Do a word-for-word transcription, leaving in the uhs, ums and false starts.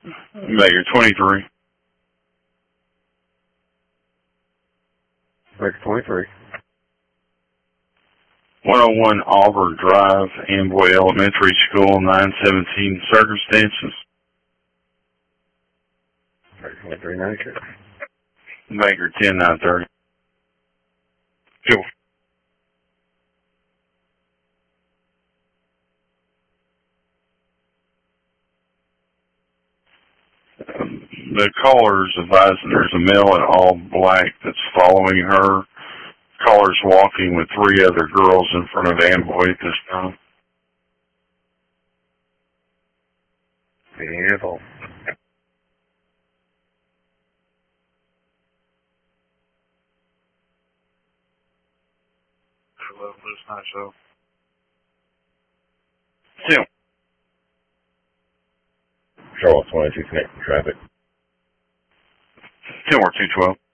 Baker twenty-three. Baker twenty-three. one oh one Auburn Drive, Amboy Elementary School, nine seventeen circumstances. Baker twenty-three ninety-six. Baker ten nine thirty. Two. Um, the caller's advising there's a male in all black that's following her. Caller's walking with three other girls in front of Amboy at this time. Beautiful. Hello, Blue Sky Show. Two. Charlotte twenty-two connecting traffic. Two or two twelve.